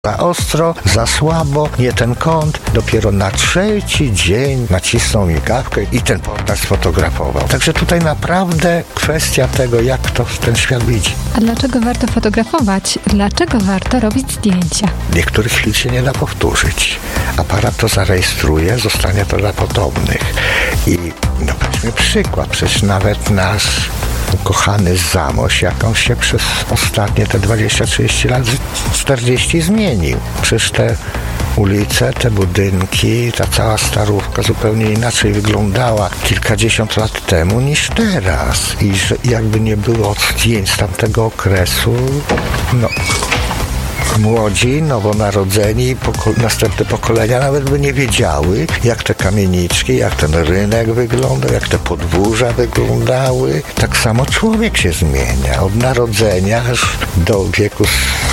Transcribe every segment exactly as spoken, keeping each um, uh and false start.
Za ostro, za słabo, nie ten kąt. Dopiero na trzeci dzień nacisnął migawkę i ten portal sfotografował. Także tutaj naprawdę kwestia tego, jak to ten świat widzi. A dlaczego warto fotografować? Dlaczego warto robić zdjęcia? Niektórych chwil się nie da powtórzyć. Aparat to zarejestruje, zostanie to dla potomnych. I no weźmy przykład, przecież nawet nasz ukochany Zamość, jak on się przez ostatnie te dwadzieścia trzydzieści lat, czterdzieści zmienił. Przecież te ulice, te budynki, ta cała Starówka zupełnie inaczej wyglądała kilkadziesiąt lat temu niż teraz. I że jakby nie było zdjęć z tamtego okresu, no młodzi, nowonarodzeni, poko- następne pokolenia nawet by nie wiedziały, jak te kamieniczki, jak ten rynek wyglądał, jak te podwórza wyglądały. Tak samo człowiek się zmienia. Od narodzenia aż do wieku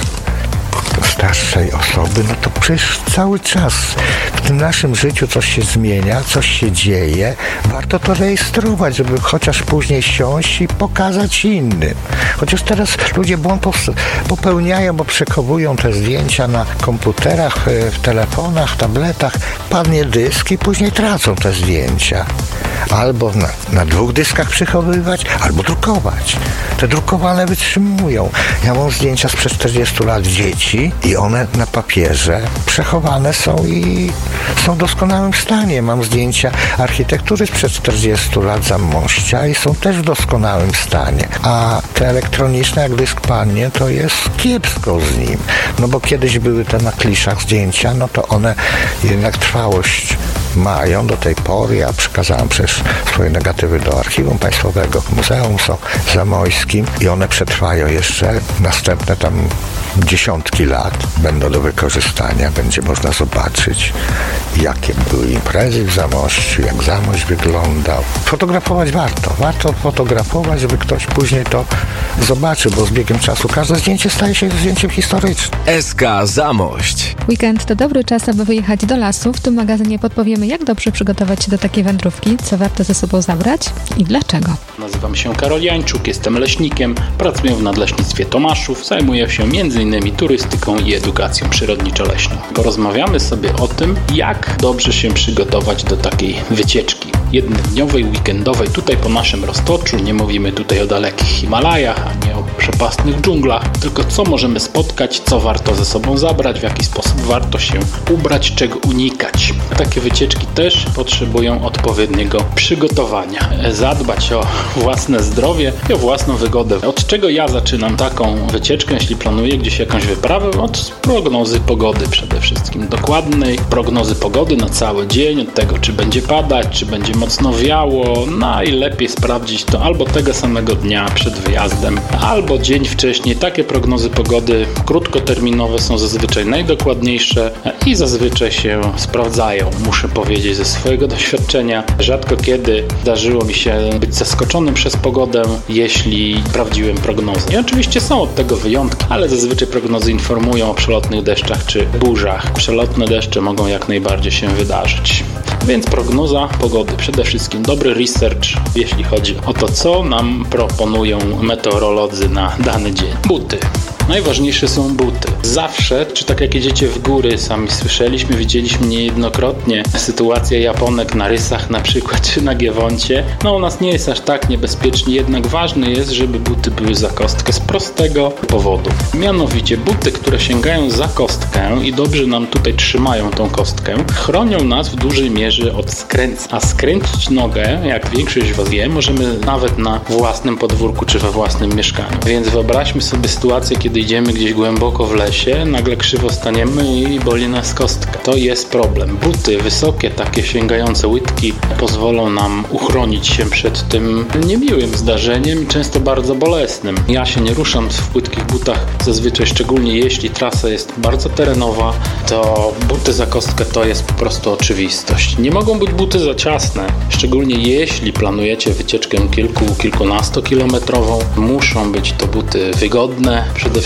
starszej osoby, no to przecież cały czas w tym naszym życiu coś się zmienia, coś się dzieje. Warto to rejestrować, żeby chociaż później siąść i pokazać innym. Chociaż teraz ludzie błąd popełniają, bo przechowują te zdjęcia na komputerach, w telefonach, tabletach. Padnie dysk i później tracą te zdjęcia. Albo na, na dwóch dyskach przechowywać, albo drukować. Te drukowane wytrzymują. Ja mam zdjęcia sprzed czterdziestu lat dzieci i one na papierze przechowane są i są w doskonałym stanie. Mam zdjęcia architektury sprzed czterdziestu lat Zamościa i są też w doskonałym stanie. A te elektroniczne, jak dysk padnie, to jest kiepsko z nim. No bo kiedyś były te na kliszach zdjęcia, no to one jednak trwałość mają do tej pory. Ja przekazałem przecież swoje negatywy do Archiwum Państwowego, Muzeum są Zamojskim i one przetrwają jeszcze następne tam dziesiątki lat. Będą do wykorzystania, będzie można zobaczyć, jakie były imprezy w Zamościu, jak Zamość wyglądał. Fotografować warto. Warto fotografować, żeby ktoś później to zobaczył, bo z biegiem czasu każde zdjęcie staje się zdjęciem historycznym. S K Zamość. Weekend to dobry czas, aby wyjechać do lasu. W tym magazynie podpowiemy, jak dobrze przygotować się do takiej wędrówki, co warto ze sobą zabrać i dlaczego. Nazywam się Karol Jańczuk, jestem leśnikiem, pracuję w Nadleśnictwie Tomaszów, zajmuję się między innymi turystyką i edukacją przyrodniczo-leśną. Porozmawiamy sobie o tym, jak dobrze się przygotować do takiej wycieczki jednodniowej, weekendowej, tutaj po naszym Roztoczu. Nie mówimy tutaj o dalekich Himalajach, a nie o przepastnych dżunglach, tylko co możemy spotkać, co warto ze sobą zabrać, w jaki sposób warto się ubrać, czego unikać. Takie wycieczki też potrzebują odpowiedniego przygotowania. Zadbać o własne zdrowie i o własną wygodę. Od czego ja zaczynam taką wycieczkę, jeśli planuję gdzieś jakąś wyprawę? Od prognozy pogody przede wszystkim. Dokładnej prognozy pogody na cały dzień, od tego, czy będzie padać, czy będzie mocno wiało. Najlepiej sprawdzić to albo tego samego dnia przed wyjazdem, albo dzień wcześniej. Takie prognozy pogody krótkoterminowe są zazwyczaj najdokładniejsze i zazwyczaj się sprawdzają. Muszę powiedzieć ze swojego doświadczenia, rzadko kiedy zdarzyło mi się być zaskoczonym przez pogodę, jeśli sprawdziłem prognozy. I oczywiście są od tego wyjątki, ale zazwyczaj prognozy informują o przelotnych deszczach czy burzach. Przelotne deszcze mogą jak najbardziej się wydarzyć. Więc prognoza pogody. Przede wszystkim dobry research, jeśli chodzi o to, co nam proponują meteorolodzy na dany dzień. Buty. Najważniejsze są buty. Zawsze, czy tak jak jedziecie w góry, sami słyszeliśmy, widzieliśmy niejednokrotnie sytuację Japonek na Rysach na przykład, czy na Giewoncie. No u nas nie jest aż tak niebezpiecznie, jednak ważne jest, żeby buty były za kostkę z prostego powodu. Mianowicie buty, które sięgają za kostkę i dobrze nam tutaj trzymają tą kostkę, chronią nas w dużej mierze od skręceń. A skręcić nogę, jak większość z Was wie, możemy nawet na własnym podwórku, czy we własnym mieszkaniu. Więc wyobraźmy sobie sytuację, kiedy idziemy gdzieś głęboko w lesie, nagle krzywo staniemy i boli nas kostka. To jest problem. Buty wysokie, takie sięgające łydki, pozwolą nam uchronić się przed tym niemiłym zdarzeniem, często bardzo bolesnym. Ja się nie ruszam w płytkich butach, zazwyczaj szczególnie jeśli trasa jest bardzo terenowa, to buty za kostkę to jest po prostu oczywistość. Nie mogą być buty za ciasne, szczególnie jeśli planujecie wycieczkę kilku, kilkunastokilometrową. Muszą być to buty wygodne, przede wszystkim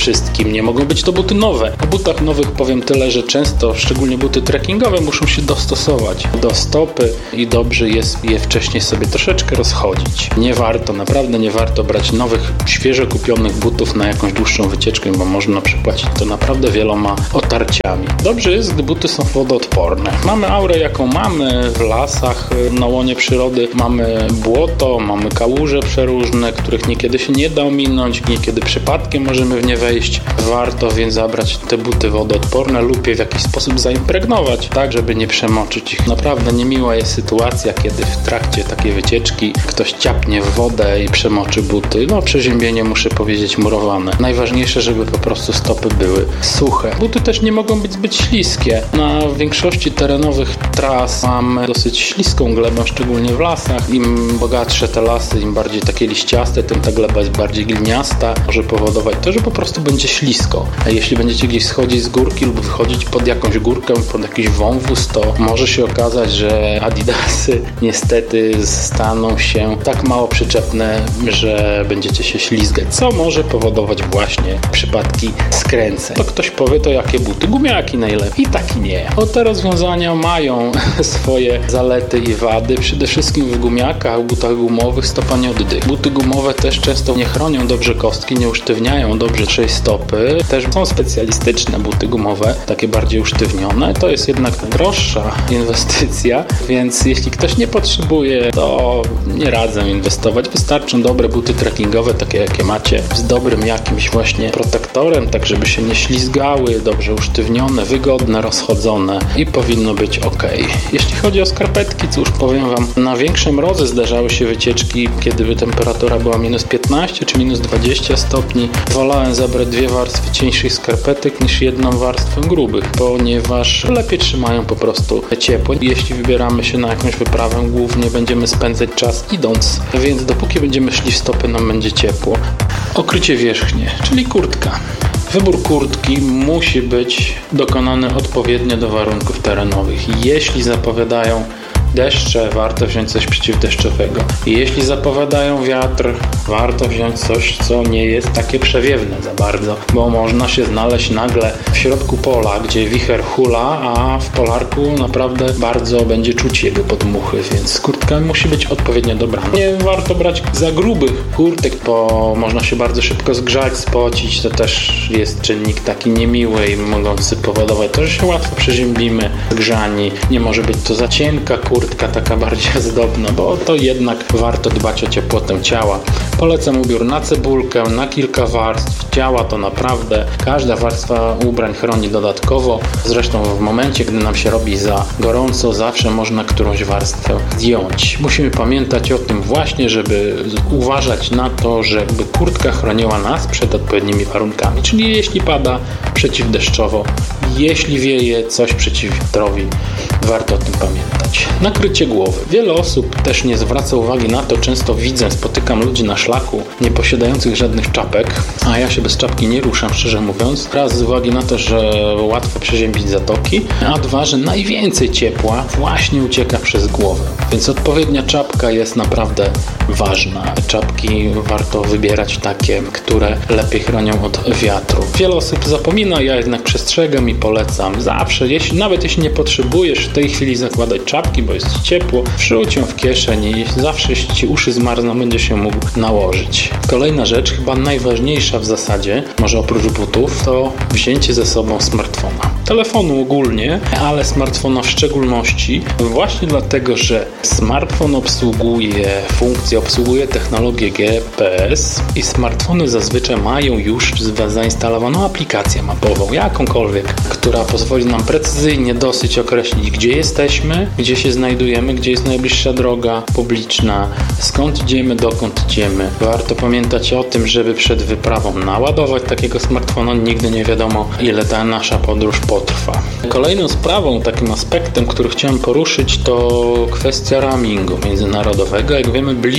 wszystkim nie mogą być to buty nowe. O butach nowych powiem tyle, że często, szczególnie buty trekkingowe, muszą się dostosować do stopy i dobrze jest je wcześniej sobie troszeczkę rozchodzić. Nie warto, naprawdę nie warto brać nowych, świeżo kupionych butów na jakąś dłuższą wycieczkę, bo można przypłacić to naprawdę wieloma otarciami. Dobrze jest, gdy buty są wodoodporne. Mamy aurę, jaką mamy w lasach, na łonie przyrody. Mamy błoto, mamy kałuże przeróżne, których niekiedy się nie da ominąć, niekiedy przypadkiem możemy w nie wejść. Warto więc zabrać te buty wodoodporne lub je w jakiś sposób zaimpregnować, tak żeby nie przemoczyć ich. Naprawdę niemiła jest sytuacja, kiedy w trakcie takiej wycieczki ktoś ciapnie w wodę i przemoczy buty. No przeziębienie, muszę powiedzieć, murowane. Najważniejsze, żeby po prostu stopy były suche. Buty też nie mogą być zbyt śliskie. Na większości terenowych tras mamy dosyć śliską glebę, szczególnie w lasach. Im bogatsze te lasy, im bardziej takie liściaste, tym ta gleba jest bardziej gliniasta. Może powodować to, że po prostu będzie ślisko. A jeśli będziecie gdzieś schodzić z górki lub wychodzić pod jakąś górkę, pod jakiś wąwóz, to może się okazać, że adidasy niestety staną się tak mało przyczepne, że będziecie się ślizgać, co może powodować właśnie przypadki skręceń. To ktoś powie, to jakie buty? Gumiaki najlepiej. I tak i nie. O, te rozwiązania mają swoje zalety i wady. Przede wszystkim w gumiakach, w butach gumowych stopa nie oddycha. Buty gumowe też często nie chronią dobrze kostki, nie usztywniają dobrze naszej stopy. Też są specjalistyczne buty gumowe, takie bardziej usztywnione. To jest jednak droższa inwestycja, więc jeśli ktoś nie potrzebuje, to nie radzę inwestować. Wystarczą dobre buty trekkingowe, takie jakie macie, z dobrym jakimś właśnie protektorem, tak żeby się nie ślizgały, dobrze usztywnione, wygodne, rozchodzone i powinno być ok. Jeśli chodzi o skarpetki, cóż powiem wam, na większe mrozy zdarzały się wycieczki, kiedy temperatura była minus piętnaście czy minus dwadzieścia stopni. Wolałem zabrać dwie warstwy cieńszych skarpetek niż jedną warstwę grubych, ponieważ lepiej trzymają po prostu ciepło. Jeśli wybieramy się na jakąś wyprawę, głównie będziemy spędzać czas idąc, więc dopóki będziemy szli w stopy, nam będzie ciepło. Okrycie wierzchnie, czyli kurtka. Wybór kurtki musi być dokonany odpowiednio do warunków terenowych. Jeśli zapowiadają deszcze, warto wziąć coś przeciwdeszczowego. Jeśli zapowiadają wiatr, warto wziąć coś, co nie jest takie przewiewne za bardzo, bo można się znaleźć nagle w środku pola, gdzie wicher hula, a w polarku naprawdę bardzo będzie czuć jego podmuchy, więc kurtka musi być odpowiednio dobrana. Nie warto brać za grubych kurtek, bo można się bardzo szybko zgrzać, spocić, to też jest czynnik taki niemiły i mogący powodować to, że się łatwo przeziębimy, zgrzani. Nie może być to za cienka kurtka, kurtka taka bardziej ozdobna, bo to jednak warto dbać o ciepłotę ciała. Polecam ubiór na cebulkę, na kilka warstw. Działa to naprawdę. Każda warstwa ubrań chroni dodatkowo. Zresztą w momencie, gdy nam się robi za gorąco, zawsze można którąś warstwę zdjąć. Musimy pamiętać o tym właśnie, żeby uważać na to, żeby kurtka chroniła nas przed odpowiednimi warunkami. Czyli jeśli pada, przeciwdeszczowo. Jeśli wieje, coś przeciw wiatrowi. Warto o tym pamiętać. Nakrycie głowy. Wiele osób też nie zwraca uwagi na to. Często widzę, spotykam ludzi na szlaku nie posiadających żadnych czapek, a ja się bez czapki nie ruszam, szczerze mówiąc. Raz z uwagi na to, że łatwo przeziębić zatoki, a dwa, że najwięcej ciepła właśnie ucieka przez głowę. Więc odpowiednia czapka jest naprawdę ważna. Czapki warto wybierać takie, które lepiej chronią od wiatru. Wiele osób zapomina, ja jednak przestrzegam i polecam. Zawsze, jeśli, nawet jeśli nie potrzebujesz w tej chwili zakładać czapki, bo jest ciepło, wrzuć ją w kieszeń i zawsze, jeśli ci uszy zmarzną, będziesz się mógł nałożyć. Kolejna rzecz, chyba najważniejsza w zasadzie, może oprócz butów, to wzięcie ze sobą smartfona. Telefonu ogólnie, ale smartfona w szczególności, właśnie dlatego, że smartfon obsługuje funkcję, obsługuje technologię G P S i smartfony zazwyczaj mają już zainstalowaną aplikację mapową, jakąkolwiek, która pozwoli nam precyzyjnie dosyć określić, gdzie jesteśmy, gdzie się znajdujemy, gdzie jest najbliższa droga publiczna, skąd idziemy, dokąd idziemy. Warto pamiętać o tym, żeby przed wyprawą naładować takiego smartfona. Nigdy nie wiadomo, ile ta nasza podróż potrwa. Kolejną sprawą, takim aspektem, który chciałem poruszyć, to kwestia roamingu międzynarodowego. Jak wiemy, bliżej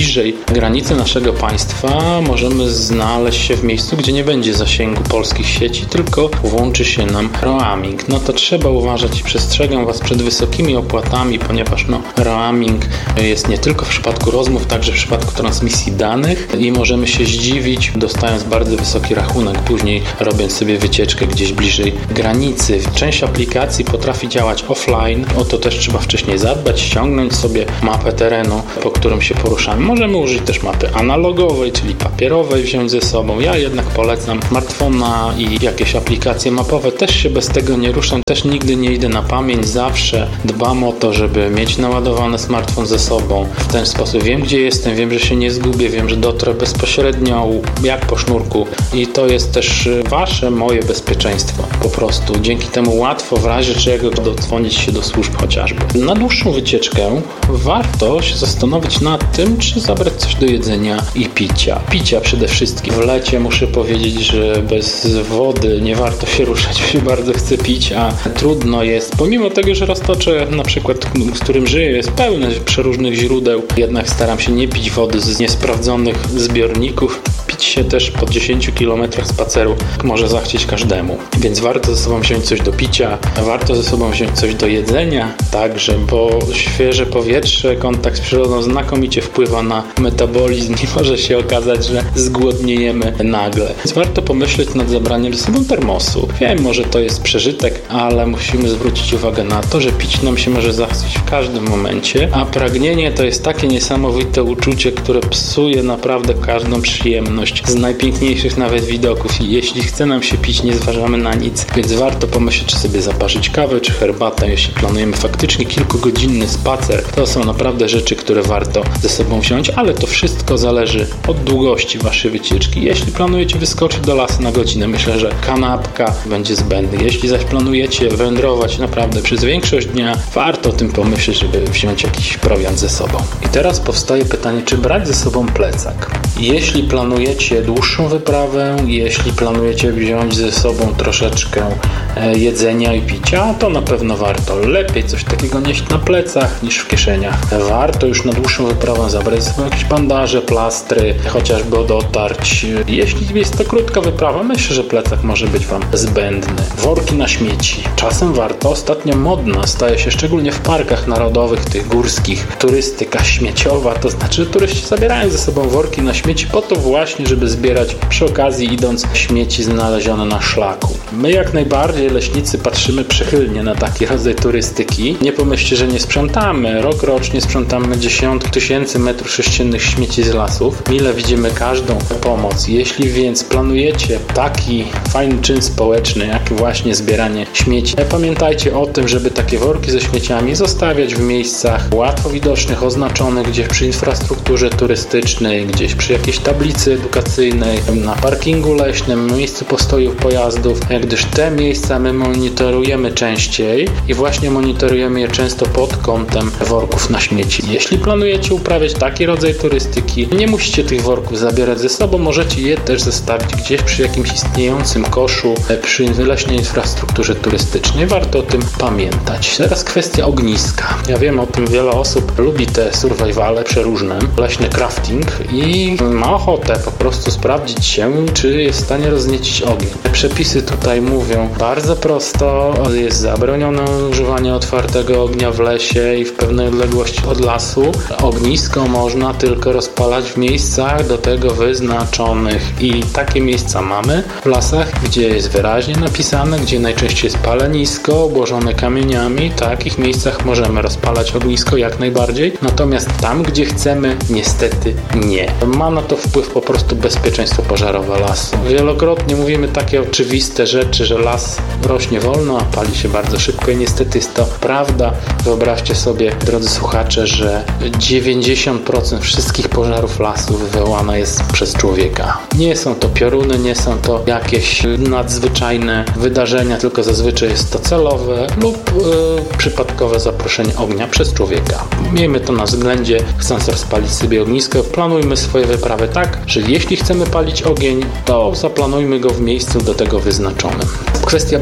bliżej granicy naszego państwa, możemy znaleźć się w miejscu, gdzie nie będzie zasięgu polskich sieci, tylko włączy się nam roaming. No to trzeba uważać i przestrzegam Was przed wysokimi opłatami, ponieważ no, roaming jest nie tylko w przypadku rozmów, także w przypadku transmisji danych i możemy się zdziwić, dostając bardzo wysoki rachunek, później robiąc sobie wycieczkę gdzieś bliżej granicy. Część aplikacji potrafi działać offline, o to też trzeba wcześniej zadbać, ściągnąć sobie mapę terenu, po którym się poruszamy. Możemy użyć też mapy analogowej, czyli papierowej wziąć ze sobą. Ja jednak polecam smartfona i jakieś aplikacje mapowe. Też się bez tego nie ruszam, też nigdy nie idę na pamięć. Zawsze dbam o to, żeby mieć naładowany smartfon ze sobą. W ten sposób wiem, gdzie jestem, wiem, że się nie zgubię, wiem, że dotrę bezpośrednio jak po sznurku i to jest też Wasze, moje bezpieczeństwo. Po prostu dzięki temu łatwo w razie czego dodzwonić się do służb chociażby. Na dłuższą wycieczkę warto się zastanowić nad tym, czy zabrać coś do jedzenia i picia. Picia przede wszystkim. W lecie muszę powiedzieć, że bez wody nie warto się ruszać, bo się bardzo chce pić, a trudno jest. Pomimo tego, że Roztocze, na przykład, z którym żyję, jest pełne przeróżnych źródeł, jednak staram się nie pić wody z niesprawdzonych zbiorników. Pić się też po dziesięciu kilometrach spaceru może zachcieć każdemu. Więc warto ze sobą wziąć coś do picia, warto ze sobą wziąć coś do jedzenia także, bo świeże powietrze, kontakt z przyrodą znakomicie wpływa na metabolizm i może się okazać, że zgłodniejemy nagle. Więc warto pomyśleć nad zabraniem ze sobą termosu. Wiem, może to jest przeżytek, ale musimy zwrócić uwagę na to, że pić nam się może zachcieć w każdym momencie, a pragnienie to jest takie niesamowite uczucie, które psuje naprawdę każdą przyjemność z najpiękniejszych nawet widoków i jeśli chce nam się pić, nie zważamy na nic, więc warto pomyśleć, czy sobie zaparzyć kawę, czy herbatę, jeśli planujemy faktycznie kilkugodzinny spacer. To są naprawdę rzeczy, które warto ze sobą wziąć, ale to wszystko zależy od długości Waszej wycieczki. Jeśli planujecie wyskoczyć do lasu na godzinę, myślę, że kanapka będzie zbędna. Jeśli zaś planujecie wędrować naprawdę przez większość dnia, warto o tym pomyśleć, żeby wziąć jakiś prowiant ze sobą. I teraz powstaje pytanie, czy brać ze sobą plecak? Jeśli planujecie dłuższą wyprawę, jeśli planujecie wziąć ze sobą troszeczkę jedzenia i picia, to na pewno warto. Lepiej coś takiego nieść na plecach niż w kieszeniach. Warto już na dłuższą wyprawę zabrać ze sobą jakieś bandaże, plastry, chociażby od otarć. Jeśli jest to krótka wyprawa, myślę, że plecak może być Wam zbędny. Worki na śmieci. Czasem warto. Ostatnio modna staje się szczególnie w parkach narodowych, tych górskich, turystyka śmieciowa, to znaczy, że turyści zabierają ze sobą worki na śmieci po to właśnie, żeby zbierać przy okazji idąc śmieci znalezione na szlaku. My jak najbardziej leśnicy patrzymy przychylnie na taki rodzaj turystyki. Nie pomyślcie, że nie sprzątamy. Rok rocznie sprzątamy dziesiątki tysięcy metrów sześciennych śmieci z lasów. Mile widzimy każdą pomoc. Jeśli więc planujecie taki fajny czyn społeczny, jak właśnie zbieranie śmieci, pamiętajcie o tym, żeby takie worki ze śmieciami zostawiać w miejscach łatwo widocznych, oznaczonych gdzieś przy infrastrukturze turystycznej, gdzieś przy jakiejś tablicy edukacyjnej, na parkingu leśnym, miejscu postojów pojazdów, gdyż te miejsca my monitorujemy częściej i właśnie monitorujemy je często pod kątem worków na śmieci. Jeśli planujecie uprawiać taki rodzaj turystyki, nie musicie tych worków zabierać ze sobą, możecie je też zostawić gdzieś przy jakimś istniejącym koszu, przy leśnej infrastrukturze turystycznej. Warto o tym pamiętać. Teraz kwestia ogniska. Ja wiem o tym, wiele osób lubi te survivale przeróżne, leśny crafting i ma ochotę po prostu sprawdzić się, czy jest w stanie rozniecić ogień. Przepisy tutaj mówią bardzo prosto, jest zabronione używanie otwartego ognia w lesie i w pewnej odległości od lasu. Ognisko można tylko rozpalać w miejscach do tego wyznaczonych i takie miejsca mamy w lasach, gdzie jest wyraźnie napisane, gdzie najczęściej jest palenisko obłożone kamieniami. W takich miejscach możemy rozpalać ognisko jak najbardziej, natomiast tam, gdzie chcemy, niestety nie. Ma na to wpływ po prostu bezpieczeństwo pożarowe lasu. Wielokrotnie mówimy takie oczywiste rzeczy, że las rośnie wolno, a pali się bardzo szybko i niestety jest to prawda. Wyobraźcie sobie, drodzy słuchacze, że dziewięćdziesiąt procent wszystkich pożarów lasów wywołane jest przez człowieka. Nie są to pioruny, nie są to jakieś nadzwyczajne wydarzenia, tylko zazwyczaj jest to celowe lub yy, przypadkowe zaproszenie ognia przez człowieka. Miejmy to na względzie, chcąc rozpalić sobie ognisko, planujmy swoje wyprawy tak, że jeśli chcemy palić ogień, to zaplanujmy go w miejscu do tego wyznaczonym. Kwestia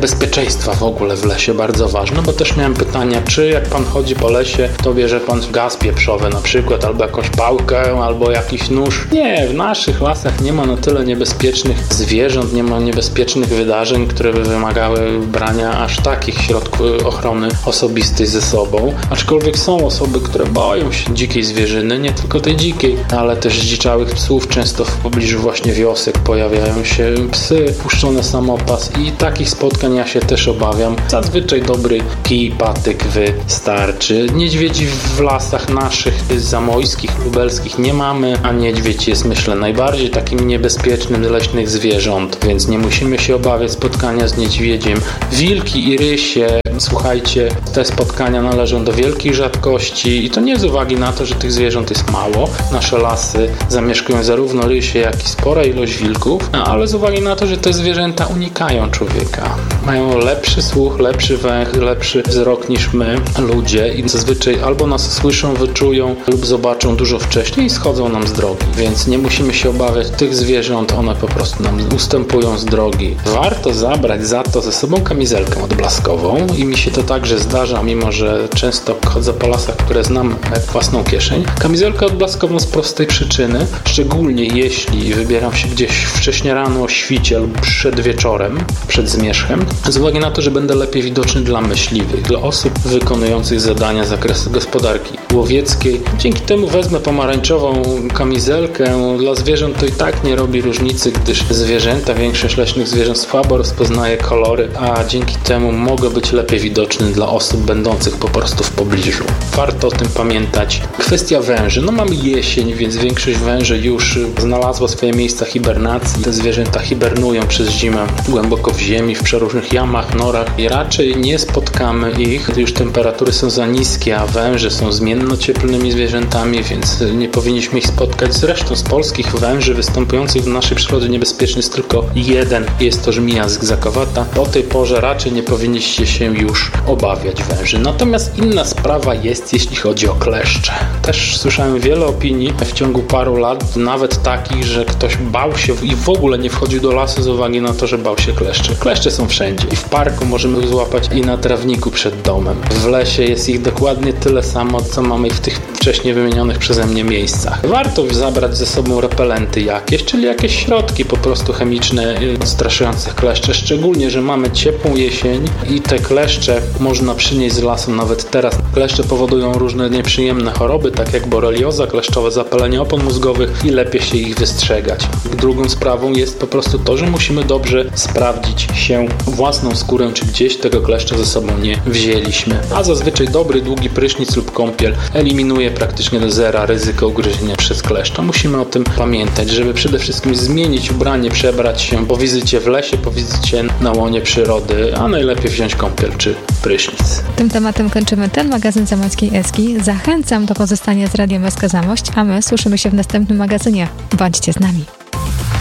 bezpieczeństwa w ogóle w lesie bardzo ważne, bo też miałem pytania, czy jak pan chodzi po lesie, to bierze pan gaz pieprzowy na przykład, albo jakąś pałkę, albo jakiś nóż. Nie, w naszych lasach nie ma na tyle niebezpiecznych zwierząt, nie ma niebezpiecznych wydarzeń, które by wymagały brania aż takich środków ochrony osobistej ze sobą. Aczkolwiek są osoby, które boją się dzikiej zwierzyny, nie tylko tej dzikiej, ale też zdziczałych psów. Często w pobliżu właśnie wiosek pojawiają się psy, puszczone samopas i takich spotkań ja się też obawiam. Zazwyczaj dobry kij, patyk wystarczy. Niedźwiedzi w lasach naszych zamojskich, lubelskich nie mamy, a niedźwiedź jest, myślę, najbardziej takim niebezpiecznym z leśnych zwierząt, więc nie musimy się obawiać spotkania z niedźwiedziem. Wilki i rysie, słuchajcie, te spotkania należą do wielkich rzadkości i to nie z uwagi na to, że tych zwierząt jest mało. Nasze lasy zamieszkują zarówno rysie, jak i spora ilość wilków, ale z uwagi na to, że te zwierzęta unikają człowieka. Mają lepszy słuch, lepszy węch, lepszy wzrok niż my, ludzie, i zazwyczaj albo nas słyszą, wyczują lub zobaczą dużo wcześniej i schodzą nam z drogi, więc nie musimy się obawiać tych zwierząt, one po prostu nam ustępują z drogi. Warto zabrać za to ze sobą kamizelkę odblaskową i mi się to także zdarza, mimo że często chodzę po lasach, które znam jak własną kieszeń. Kamizelkę odblaskową z prostej przyczyny, szczególnie jeśli wybieram się gdzieś wcześnie rano o świcie lub przed wieczorem, przed zmierzchem, z uwagi na to, że będę lepiej widoczny dla myśliwych, dla osób wykonujących zadania z zakresu gospodarki łowieckiej. Dzięki temu wezmę pomarańczową kamizelkę. Dla zwierząt to i tak nie robi różnicy, gdyż zwierzęta, większość leśnych zwierząt słabo rozpoznaje kolory, a dzięki temu mogę być lepiej widoczny dla osób będących po prostu w pobliżu. Warto o tym pamiętać. Kwestia węży. No mamy jesień, więc większość węży już znalazła swoje miejsca hibernacji. Te zwierzęta hibernują przez zimę głęboko w ziemi, w przeróżnych jamach, norach i raczej nie spotkamy ich, gdy już temperatury są za niskie, a węże są zmiennocieplnymi zwierzętami, więc nie powinniśmy ich spotkać. Zresztą z polskich węży występujących w naszej przyrodzie niebezpieczny jest tylko jeden. Jest to żmija zygzakowata. Po tej porze raczej nie powinniście się już obawiać węży. Natomiast inna sprawa jest, jeśli chodzi o kleszcze. Też słyszałem wiele opinii w ciągu paru lat, nawet takich, że ktoś bał się i w ogóle nie wchodził do lasu z uwagi na to, że bał się kleszczy. Kleszcze są wszędzie. I w parku możemy złapać i na trawniku przed domem. W lesie jest ich dokładnie tyle samo, co mamy w tych wcześniej wymienionych przeze mnie miejscach. Warto zabrać ze sobą repelenty jakieś, czyli jakieś środki po prostu chemiczne odstraszające kleszcze, szczególnie, że mamy ciepłą jesień i te kleszcze można przynieść z lasu nawet teraz. Kleszcze powodują różne nieprzyjemne choroby, tak jak borelioza, kleszczowe zapalenie opon mózgowych i lepiej się ich wystrzegać. Drugą sprawą jest po prostu to, że musimy dobrze sprawdzić się własną skórę, czy gdzieś tego kleszcza ze sobą nie wzięliśmy. A zazwyczaj dobry, długi prysznic lub kąpiel eliminuje praktycznie do zera ryzyko ugryzienia przez kleszcza. Musimy o tym pamiętać, żeby przede wszystkim zmienić ubranie, przebrać się po wizycie w lesie, po wizycie na łonie przyrody, a najlepiej wziąć kąpiel czy prysznic. Tym tematem kończymy ten magazyn Zamojskiej Eski. Zachęcam do pozostania z Radiem S K Zamość, a my słyszymy się w następnym magazynie. Bądźcie z nami.